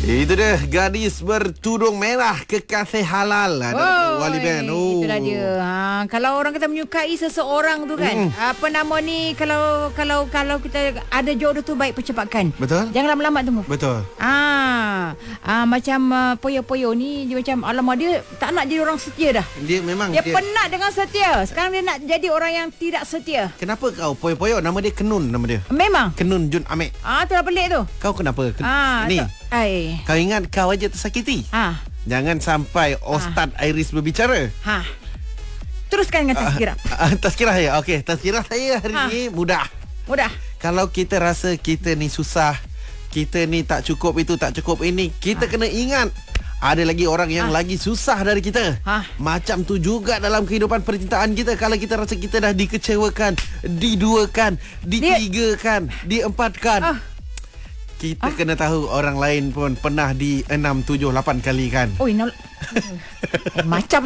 Itu dia, gadis bertudung merah, kekasih halal. Wali band. Itulah dia. Kalau orang kita menyukai seseorang tu kan, apa nama ni, kalau kita ada jodoh tu, baik percepatkan. Betul. Jangan lama-lama tunggu. Betul. Macam Poyo-Poyo ni, dia macam alamak, dia tak nak jadi orang setia dah. Dia memang Dia penat dengan setia. Sekarang dia nak jadi orang yang tidak setia. Kenapa kau Poyo-Poyo? Nama dia Kenun, nama dia. Memang. Kenun Jun Amek. Itulah pelik tu. Kau kenapa? Ni. Kau ingat kau aja tersakiti? Jangan sampai Ustaz Iris berbicara. Teruskan dengan tazkirah. Tazkirah ya? Okey, tazkirah saya hari ni mudah. Kalau kita rasa kita ni susah, kita ni tak cukup itu, tak cukup ini, kita kena ingat ada lagi orang yang lagi susah dari kita. Macam tu juga dalam kehidupan percintaan kita. Kalau kita rasa kita dah dikecewakan, diduakan, ditigakan, diempatkan, kita kena tahu orang lain pun pernah di 6, 7, 8 kali kan. Macam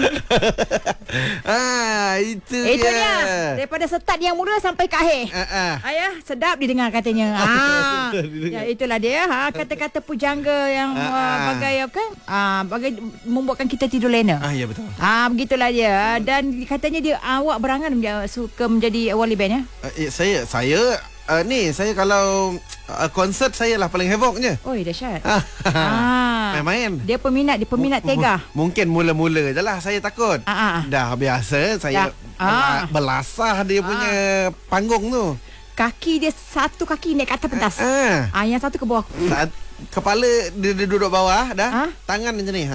itu dia. Daripada start yang mula sampai ke akhir. Sedap didengar katanya. Itulah dia. Kata-kata pujangga yang bagai apa kan? Bagai membuatkan kita tidur lena. Ya betul. Begitulah dia. Dan katanya dia, awak berangan suka menjadi wali band ya? Saya kalau konsert saya lah paling hebohnya. Dahsyat. Main-main. Dia peminat tega. Mungkin mula-mula je lah saya takut. Dah biasa saya belasah dia punya panggung tu. Kaki dia, satu kaki naik ke atas pentas. Yang satu ke bawah. Kepala dia duduk bawah dah. Tangan macam ni.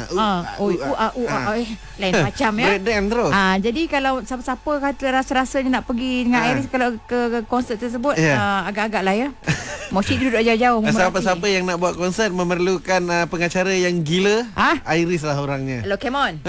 Lain macam ya. Breakdance terus. Jadi kalau siapa-siapa kata rasa-rasanya nak pergi dengan Iris kalau ke konsert tersebut, agak-agak lah ya. Mesti duduk jauh-jauh. Siapa-siapa yang nak buat konsert memerlukan pengacara yang gila, Iris lah orangnya. Hello, come on.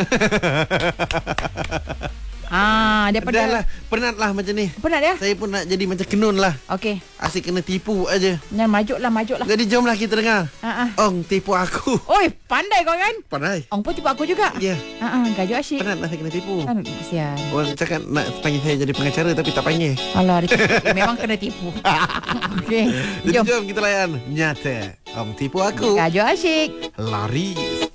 Dah lah, penat lah macam ni. Penat ya? Saya pun nak jadi macam Kenun lah. Okey. Asyik kena tipu aja. Majuk lah. Jadi jomlah kita dengar. Ong tipu aku. Pandai kau kan? Pandai. Ong pun tipu aku juga. Ya. Gajuk asyik. Penat lah saya kena tipu. Kesian. Orang cakap nak panggil saya jadi pengacara tapi tak panggil. Alah, memang kena tipu. Okey. Jadi jom kita layan. Nyata Ong tipu aku. Gajuk asyik. Laris.